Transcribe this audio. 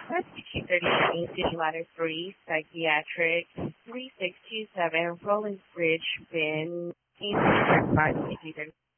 SCP-37, City Ladder 3, Psychiatric, 3627, Rolling Bridge, Bin, 5 SCP-37.